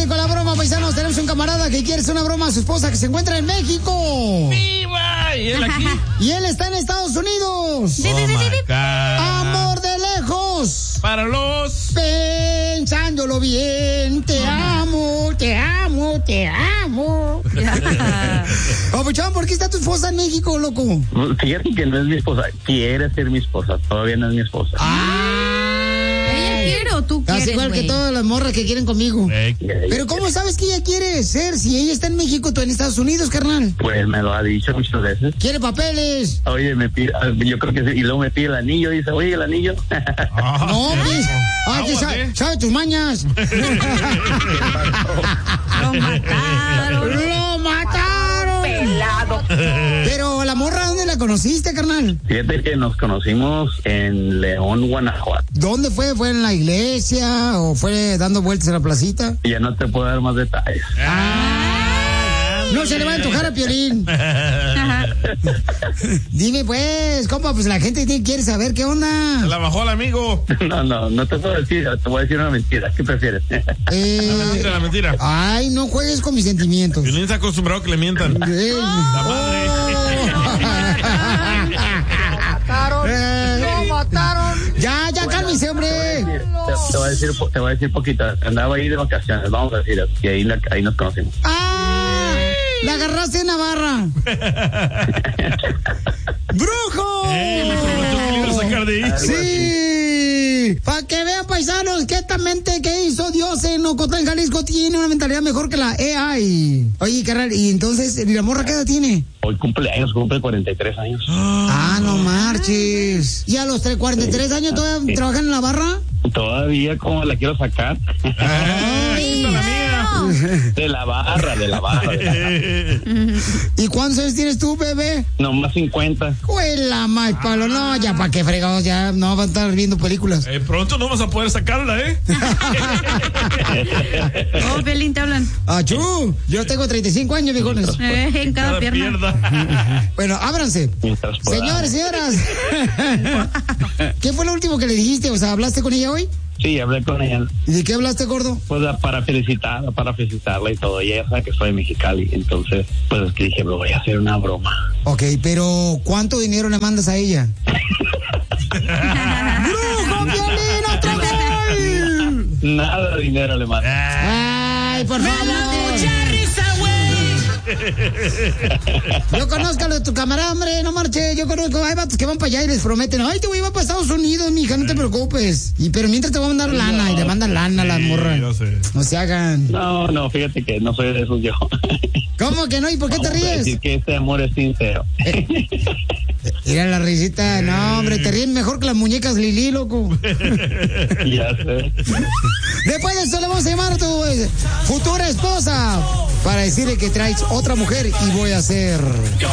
con la broma, paisanos. Tenemos un camarada que quiere hacer una broma a su esposa que se encuentra en México. ¡Viva! ¿Y él aquí? Y él está en Estados Unidos. Oh my God. Amor de lejos. Para los... Pensándolo bien, te amo, te amo, te amo. Papuchón, ¿por qué está tu esposa en México, loco? Fíjate que no es mi esposa, quiere ser mi esposa, todavía no es mi esposa. ¿Ella quiere o tú quieres, Casi igual que todas las morras que quieren conmigo. Pero ¿cómo sabes que ella quiere ser si ella está en México, tú en Estados Unidos, carnal? Pues me lo ha dicho muchas veces. ¿Quiere papeles? Oye, me pide, yo creo que sí, y luego me pide el anillo, dice, oye, el anillo. No, pues, que sabe tus mañas. Lo mataron. ¡Lo mataron! Pelado. Pero la morra, ¿dónde la conociste, carnal? Fíjate que nos conocimos en León, Guanajuato. ¿Dónde fue? ¿Fue en la iglesia o fue dando vueltas en la placita? Y ya no te puedo dar más detalles. No se le va a antojar a Piolín. Dime pues, compa, pues la gente quiere saber qué onda. Se la bajó al amigo. No te puedo decir, te voy a decir una mentira. ¿Qué prefieres? La mentira. Ay, no juegues con mis sentimientos. Piolín está acostumbrado a que le mientan. La madre. Lo mataron. Ya, cálmese, hombre. Te voy a decir poquito. Andaba ahí de vacaciones, vamos a decir, y ahí nos conocimos. La agarraste en Navarra. ¡Brujo! Le prometió que le iba a sacar de ahí. Sí. Para que vean, paisanos, que esta mente que hizo Dios en Ocotlán, Jalisco, tiene una mentalidad mejor que la AI. Oye, carnal, ¿y entonces la morra qué edad tiene? Hoy cumple 43 años. No marches. ¿Y a los 43 años todavía trabajan en la barra? Todavía, ¿cómo la quiero sacar? Ay, la mía. De la barra. ¿Y cuántos años tienes tú, bebé? No, más 50. ¡Huela, más palo! No, ya para qué fregados, ya no van a estar viendo películas. Pronto no vas a poder sacarla, Oh, Piolín, te hablan. ¡Achú! Yo tengo 35 años, viejones. En cada pierna. Bueno, ábranse. Señores, señoras. ¿Qué fue lo último que le dijiste? O sea, ¿hablaste con ella hoy? Sí, hablé con ella. ¿Y de qué hablaste, gordo? Pues para felicitarla y todo. Y ella sabe que soy de Mexicali. Entonces, pues es que dije, me voy a hacer una broma. Ok, pero ¿cuánto dinero le mandas a ella? ¡Brujo, Piolín, otra vez! Nada de dinero le mando. ¡Ay, por favor! Mucha risa, güey. Yo conozco a lo de tu camarada, hombre, no marche. Yo conozco, hay vatos que van para allá y les prometen, ay, te voy a ir para Estados Unidos, mija, no te preocupes. Pero mientras te voy a mandar lana, y le mandan lana a la morra. Yo sé. No se hagan. No, fíjate que no soy de esos yo. ¿Cómo que no? ¿Y por qué te ríes? Decir que este amor es sincero. Mira la risita. No, hombre, te ríes mejor que las muñecas Lili, loco. Ya sé. Después de eso le vamos a llamar a tu futura esposa para decirle que traes otra mujer y voy a hacer...